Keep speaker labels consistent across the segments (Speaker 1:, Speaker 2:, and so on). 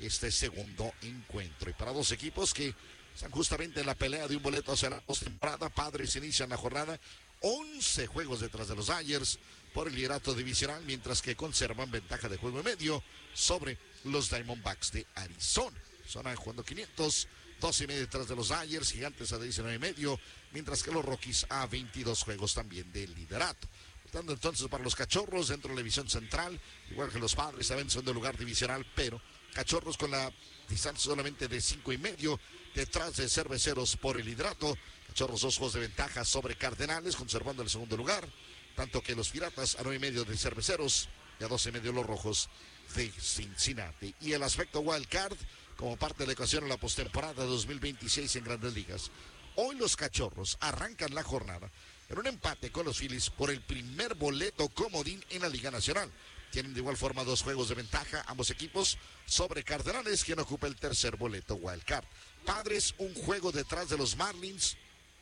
Speaker 1: este segundo encuentro. Y para dos equipos que están justamente en la pelea de un boleto hacia la postemporada, Padres inician la jornada 11 juegos detrás de los Dodgers por el liderato divisional, mientras que conservan ventaja de juego y medio sobre los Diamondbacks de Arizona. Son jugando 500, 12 y medio detrás de los Dodgers, Gigantes a 19 y medio, mientras que los Rockies a 22 juegos también del liderato. Portando entonces para los Cachorros dentro de la división central, igual que los Padres, saben, son de lugar divisional, pero Cachorros con la distancia solamente de 5 y medio detrás de Cerveceros por el liderato. Cachorros 2 juegos de ventaja sobre Cardenales, conservando el segundo lugar, tanto que los Piratas a 9 y medio de Cerveceros y a 12 y medio los Rojos de Cincinnati. Y el aspecto wild card como parte de la ecuación en la postemporada 2026 en Grandes Ligas. Hoy los Cachorros arrancan la jornada en un empate con los Phillies por el primer boleto comodín en la Liga Nacional. Tienen de igual forma 2 juegos de ventaja ambos equipos sobre Cardenales, quien ocupa el tercer boleto wild card. Padres un juego detrás de los Marlins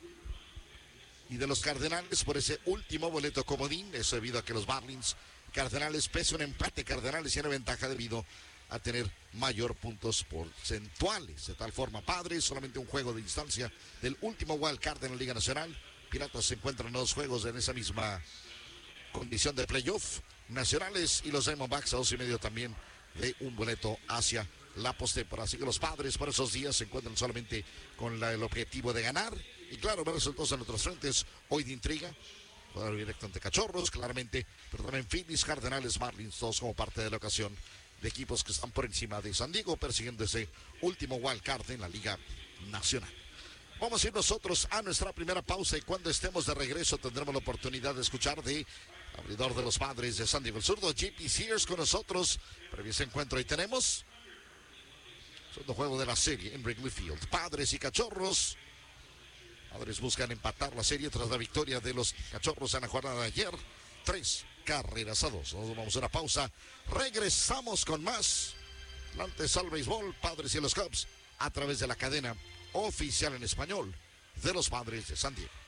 Speaker 1: y de los Cardenales por ese último boleto comodín. Eso debido a que los Marlins Cardenales, pese a un empate, Cardenales tiene ventaja debido a tener mayor puntos porcentuales. De tal forma, Padres solamente un juego de distancia del último wild card en la Liga Nacional. Piratas se encuentran en 2 juegos en esa misma condición de playoff. Nacionales y los Diamondbacks a 2 y medio también de un boleto hacia la postemporada. Así que los Padres por esos días se encuentran solamente con el objetivo de ganar. Y claro, ver resultados en otros frentes hoy de intriga. Jugador directo ante Cachorros, claramente, pero también Phillies, Cardenales, Marlins, todos como parte de la ocasión de equipos que están por encima de San Diego, persiguiendo ese último wild card en la Liga Nacional. Vamos a ir nosotros a nuestra primera pausa y cuando estemos de regreso tendremos la oportunidad de escuchar de abridor de los Padres de San Diego el zurdo, JP Sears con nosotros. Previo ese encuentro ahí tenemos segundo juego de la serie en Wrigley Field. Padres y Cachorros. Padres buscan empatar la serie tras la victoria de los Cachorros en la jornada de ayer. 3 carreras a 2. Nos vamos a una pausa. Regresamos con más. Antes al béisbol, Padres y los Cubs a través de la cadena oficial en español de los Padres de San Diego.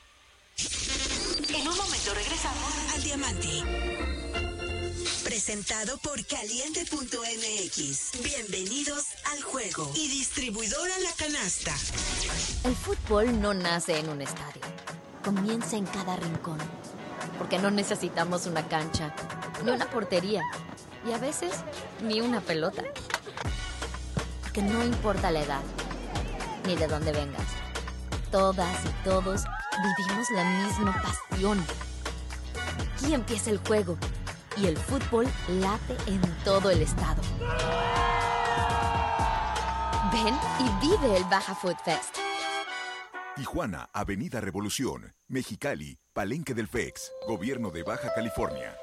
Speaker 2: En un momento regresamos al Diamante. Presentado por Caliente.mx. Bienvenidos al juego. Y distribuidora La Canasta.
Speaker 3: El fútbol no nace en un estadio. Comienza en cada rincón. Porque no necesitamos una cancha, ni una portería. Y a veces, ni una pelota. Porque no importa la edad, ni de dónde vengas. Todas y todos vivimos la misma pasión. Aquí empieza el juego. Y el fútbol late en todo el estado. Ven y vive el Baja Food Fest.
Speaker 4: Tijuana, Avenida Revolución. Mexicali, Palenque del FEX. Gobierno de Baja California.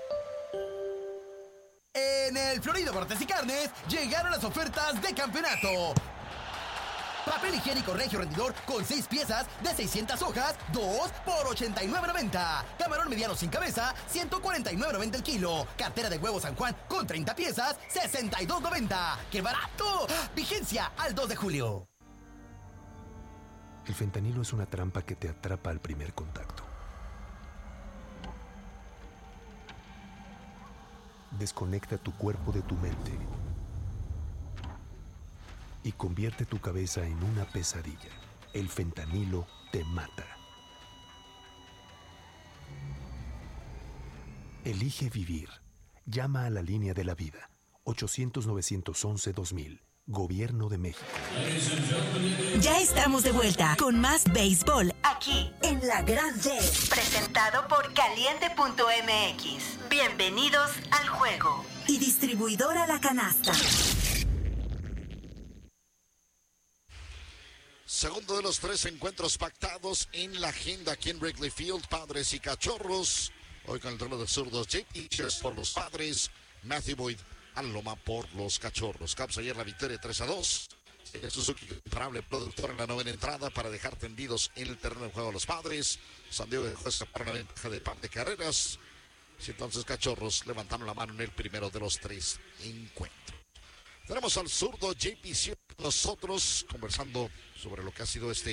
Speaker 5: En el Florido Cortes y Carnes llegaron las ofertas de campeonato. Papel higiénico Regio Rendidor con 6 piezas de 600 hojas, 2 por $89.90. Camarón mediano sin cabeza, $149.90 el kilo. Cartera de huevo San Juan con 30 piezas, $62.90. ¡Qué barato! Vigencia al 2 de julio.
Speaker 6: El fentanilo es una trampa que te atrapa al primer contacto. Desconecta tu cuerpo de tu mente y convierte tu cabeza en una pesadilla. El fentanilo te mata. Elige vivir. Llama a la línea de la vida. 800-911-2000. Gobierno de México.
Speaker 2: Ya estamos de vuelta con más béisbol aquí en La Gran D. Presentado por Caliente.mx. Bienvenidos al juego. Y distribuidora La Canasta.
Speaker 1: Segundo de los 3 encuentros pactados en la agenda aquí en Wrigley Field, Padres y Cachorros. Hoy con el trono de zurdos, JP Sears por los Padres, Matthew Boyd al loma por los Cachorros. Cubs ayer la victoria 3-2. Suzuki, imparable productor en la 9ª entrada para dejar tendidos en el terreno de juego a los Padres. San Diego dejó escapar una ventaja de par de carreras. Y entonces Cachorros levantaron la mano en el primero de los 3 encuentros. Tenemos al zurdo JP Sears con nosotros conversando sobre lo que ha sido este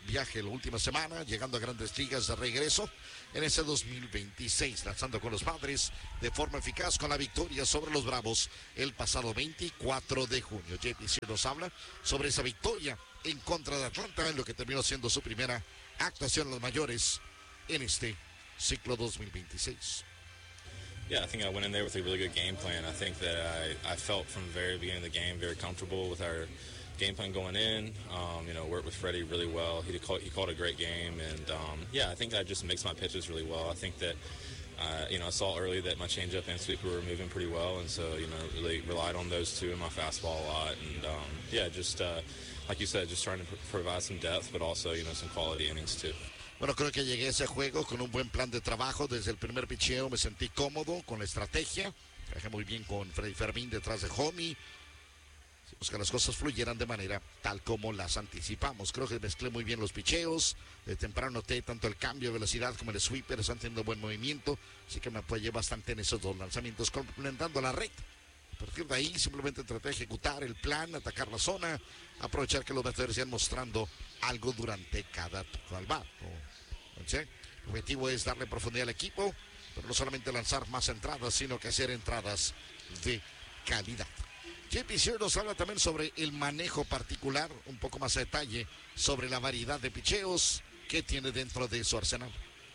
Speaker 1: viaje la última semana, llegando a Grandes Ligas de regreso en ese 2026, lanzando con los Padres de forma eficaz con la victoria sobre los Bravos el pasado 24 de junio. JP Sears nos habla sobre esa victoria en contra de Atlanta, en lo que terminó siendo su primera actuación en los mayores en este ciclo 2026.
Speaker 7: Yeah, I think I went in there with a really good game plan. I think that I felt from the very beginning of the game very comfortable with our game plan going in. Worked with Freddie really well. He called a great game, and I think I just mixed my pitches really well. I think that I saw early that my changeup and sweeper were moving pretty well, and so really relied on those two in my fastball a lot. And just like you said, just trying to provide some depth, but also some quality innings too.
Speaker 1: Bueno, creo que llegué a ese juego con un buen plan de trabajo. Desde el primer picheo me sentí cómodo con la estrategia. Trabajé muy bien con Freddy Fermín detrás de Homie. Hicimos que las cosas fluyeran de manera tal como las anticipamos. Creo que mezclé muy bien los picheos. De temprano noté tanto el cambio de velocidad como el sweeper. Están teniendo buen movimiento. Así que me apoyé bastante en esos dos lanzamientos, complementando la recta. A partir de ahí simplemente traté de ejecutar el plan, atacar la zona, aprovechar que los bateadores iban mostrando algo durante cada toque al bat. El objetivo es darle profundidad al equipo, pero no solamente lanzar más entradas, sino que hacer entradas de calidad. JP Sears nos habla también sobre el manejo particular, un poco más a detalle, sobre la variedad de picheos que tiene dentro de su arsenal.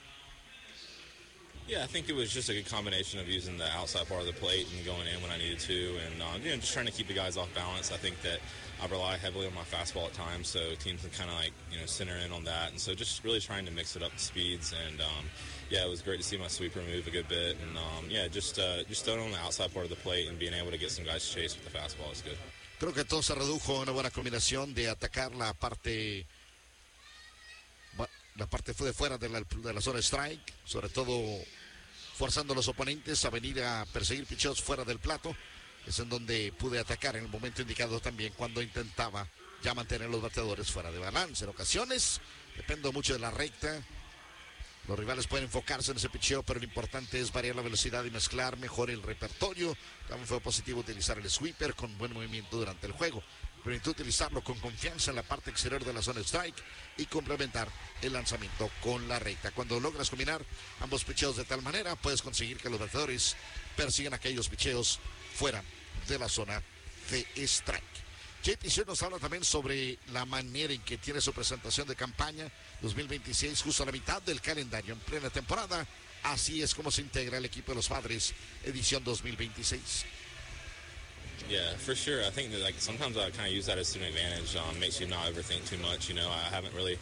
Speaker 7: Yeah, I think it was just a good combination of using the outside part of the plate and going in when I needed to, and just trying to keep the guys off balance. I think that I rely heavily on my fastball at times, so teams can kind of center in on that, and so just really trying to mix it up the speeds. And it was great to see my sweeper move a good bit, and just throwing on the outside part of the plate and being able to get some guys to chase with the fastball is good.
Speaker 1: Creo que todo se redujo a una buena combinación de atacar la parte de fuera de la zona strike, sobre todo forzando a los oponentes a venir a perseguir picheos fuera del plato. Es en donde pude atacar en el momento indicado también, cuando intentaba ya mantener los bateadores fuera de balance. En ocasiones dependo mucho de la recta. Los rivales pueden enfocarse en ese picheo, pero lo importante es variar la velocidad y mezclar mejor el repertorio. También fue positivo utilizar el sweeper con buen movimiento durante el juego. Permitió utilizarlo con confianza en la parte exterior de la zona strike y complementar el lanzamiento con la recta. Cuando logras combinar ambos picheos de tal manera, puedes conseguir que los bateadores persigan aquellos picheos fuera de la zona de strike. JP Sears nos habla también sobre la manera en que tiene su presentación de campaña 2026, justo a la mitad del calendario, en plena temporada. Así es como se integra el equipo de los Padres, edición 2026.
Speaker 7: Yeah, for sure. I think that sometimes I kind of use that as an advantage. Makes you not overthink too much. I haven't really,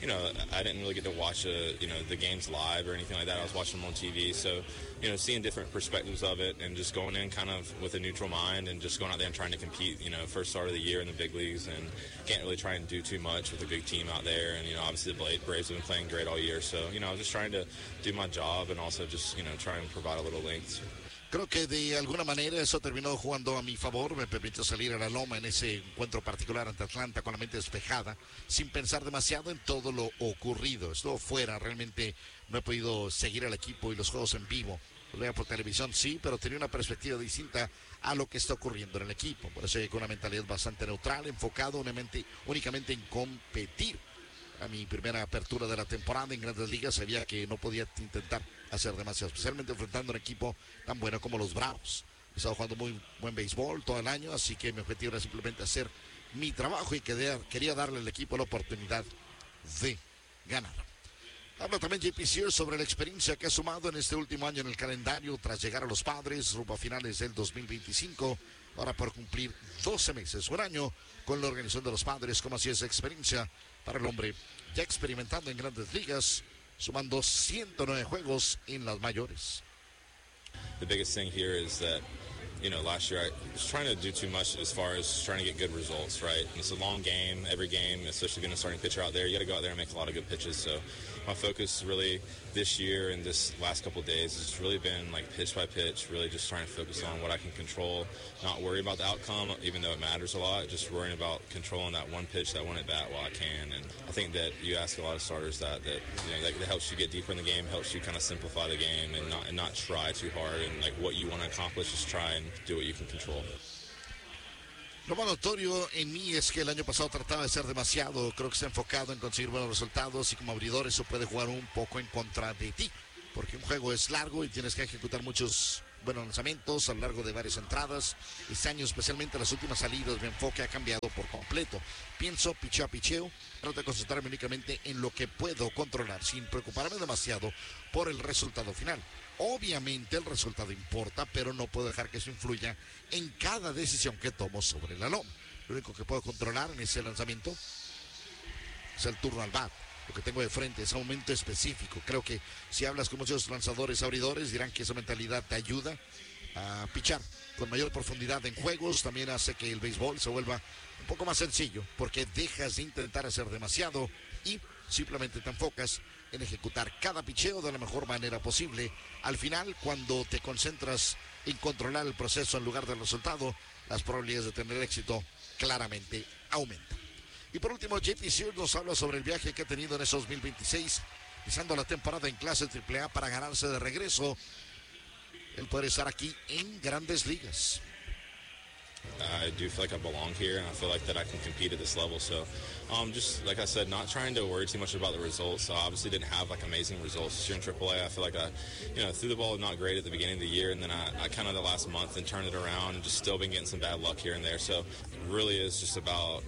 Speaker 7: I didn't really get to watch the games live or anything like that. I was watching them on TV, so seeing different perspectives of it and just going in kind of with a neutral mind and just going out there and trying to compete. First start of the year in the big leagues, and can't really try and do too much with a big team out there. And obviously the Braves have been playing great all year, so I was just trying to do my job and also just try and provide a little length.
Speaker 1: Creo que de alguna manera eso terminó jugando a mi favor. Me permitió salir a la loma en ese encuentro particular ante Atlanta con la mente despejada, sin pensar demasiado en todo lo ocurrido. Estuvo fuera, realmente no he podido seguir al equipo y los juegos en vivo. Lo veía por televisión, sí, pero tenía una perspectiva distinta a lo que está ocurriendo en el equipo. Por eso con una mentalidad bastante neutral, enfocado únicamente en competir. A mi primera apertura de la temporada en Grandes Ligas sabía que no podía intentar hacer demasiado, especialmente enfrentando a un equipo tan bueno como los Bravos. He estado jugando muy buen béisbol todo el año, así que mi objetivo era simplemente hacer mi trabajo y quería darle al equipo la oportunidad de ganar. Habla también JP Sears sobre la experiencia que ha sumado en este último año en el calendario tras llegar a los Padres rumbo a finales del 2025, ahora por cumplir 12 meses, un año con la organización de los Padres. Como así esa experiencia para el hombre ya experimentando en Grandes Ligas, sumando 109 juegos en las mayores.
Speaker 7: The biggest thing here is that, last year I was trying to do too much as far as trying to get good results, right? And it's a long game, every game, especially being a starting pitcher out there. You got to go out there and make a lot of good pitches. So my focus really this year and this last couple of days has really been pitch by pitch, really just trying to focus on what I can control, not worry about the outcome, even though it matters a lot, just worrying about controlling that one pitch, that one at bat while I can. And I think that you ask a lot of starters that helps you get deeper in the game, helps you kind of simplify the game and not try too hard. And what you want to accomplish is try and do what you can control.
Speaker 1: Lo más notorio en mí es que el año pasado trataba de ser demasiado, creo que se ha enfocado en conseguir buenos resultados y como abridor eso puede jugar un poco en contra de ti, porque un juego es largo y tienes que ejecutar muchos buenos lanzamientos a lo largo de varias entradas. Este año, especialmente las últimas salidas, mi enfoque ha cambiado por completo. Pienso picheo a picheo, trato de concentrarme únicamente en lo que puedo controlar, sin preocuparme demasiado por el resultado final. Obviamente el resultado importa, pero no puedo dejar que eso influya en cada decisión que tomo sobre la loma. Lo único que puedo controlar en ese lanzamiento es el turno al bat. Lo que tengo de frente es un momento específico. Creo que si hablas con muchos lanzadores abridores dirán que esa mentalidad te ayuda a pichar con mayor profundidad en juegos. También hace que el béisbol se vuelva un poco más sencillo porque dejas de intentar hacer demasiado y simplemente te enfocas en ejecutar cada picheo de la mejor manera posible. Al final, cuando te concentras en controlar el proceso en lugar del resultado, las probabilidades de tener éxito claramente aumentan. Y por último, JP Sears nos habla sobre el viaje que ha tenido en ese 2026, pisando la temporada en clase AAA para ganarse de regreso el poder estar aquí en Grandes Ligas.
Speaker 7: I do feel like I belong here, and I feel like that I can compete at this level. So, just like I said, not trying to worry too much about the results. So obviously didn't have like amazing results this year in AAA. I feel like I threw the ball not great at the beginning of the year, and then I kind of the last month and turned it around, and just still been getting some bad luck here and there. So it really is just about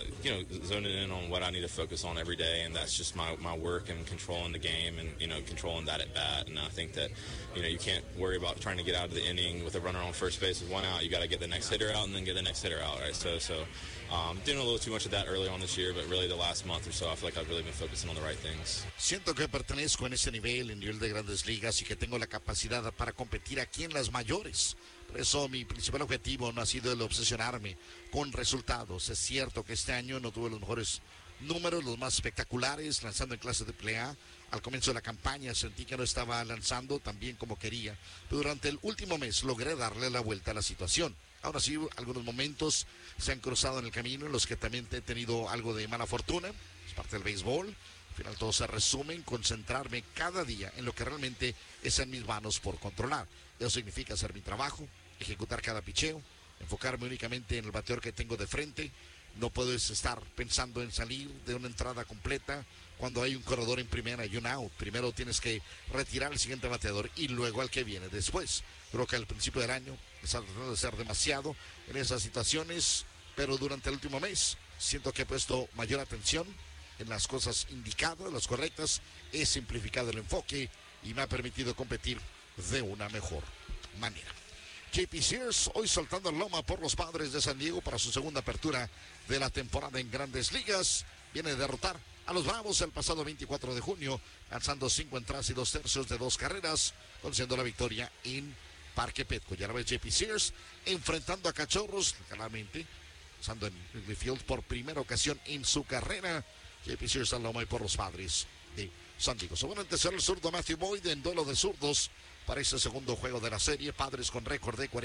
Speaker 7: zoning in on what I need to focus on every day, and that's just my work and controlling the game and controlling that at bat. And I think that you can't worry about trying to get out of the inning with a runner on first base with one out. You got to get the next hitter out and then get the next hitter out, right? So doing a little too much of that early on this year, but really the last month or so, I feel like I've really been focusing on the right things.
Speaker 1: Siento que pertenezco en ese nivel, en nivel de Grandes Ligas, y que tengo la capacidad para competir aquí en las mayores. Por eso mi principal objetivo no ha sido el obsesionarme con resultados. Es cierto que este año no tuve los mejores números, los más espectaculares, lanzando en clase de AAA. Al comienzo de la campaña sentí que no estaba lanzando tan bien como quería, pero durante el último mes logré darle la vuelta a la situación. Ahora sí, algunos momentos se han cruzado en el camino en los que también he tenido algo de mala fortuna. Es parte del béisbol. Al final todo se resume en concentrarme cada día en lo que realmente es en mis manos por controlar. Eso significa hacer mi trabajo, ejecutar cada picheo, enfocarme únicamente en el bateador que tengo de frente. No puedes estar pensando en salir de una entrada completa cuando hay un corredor en primera y un out. Primero tienes que retirar al siguiente bateador y luego al que viene después. Creo que al principio del año estaba tratando de ser demasiado en esas situaciones, pero durante el último mes siento que he puesto mayor atención en las cosas indicadas, las correctas. He simplificado el enfoque y me ha permitido competir de una mejor manera. JP Sears hoy saltando en loma por los Padres de San Diego para su segunda apertura de la temporada en Grandes Ligas. Viene a derrotar a los Bravos el pasado 24 de junio, lanzando 5 entradas y 2 tercios de 2 carreras, consiguiendo la victoria en Parque Petco. Ya la vez JP Sears enfrentando a Cachorros, claramente, lanzando en Wrigley Field por primera ocasión en su carrera. JP Sears al loma y por los Padres de San Diego. Se van a empezar el zurdo Matthew Boyd en duelo de zurdos para ese segundo juego de la serie. Padres con récord de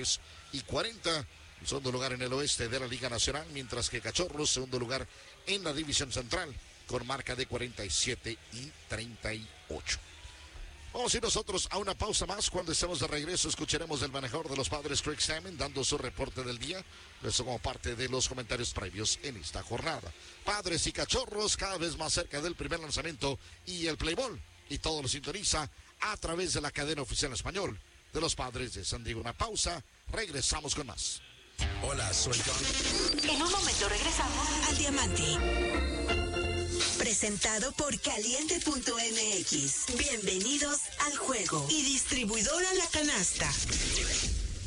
Speaker 1: 43-40. En segundo lugar en el oeste de la Liga Nacional, mientras que Cachorros, segundo lugar en la División Central, con marca de 47-38. Vamos a ir nosotros a una pausa más. Cuando estemos de regreso, escucharemos del manejador de los Padres, Craig Stammen, dando su reporte del día. Eso como parte de los comentarios previos en esta jornada. Padres y Cachorros cada vez más cerca del primer lanzamiento y el play ball. Y todo lo sintoniza a través de la cadena oficial español de los Padres de San Diego. Una pausa, regresamos con más.
Speaker 8: Hola, soy John.
Speaker 2: En un momento regresamos al Diamante. Presentado por Caliente.mx. Bienvenidos al juego. Y distribuidora La Canasta.